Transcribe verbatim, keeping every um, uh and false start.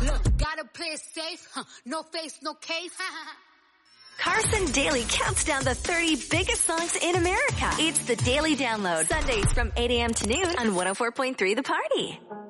Look, gotta play it safe. Huh, no face, no case. Carson Daly counts down the thirty biggest songs in America. It's the Daily Download. Sundays from eight a.m. to noon on one oh four point three The Party.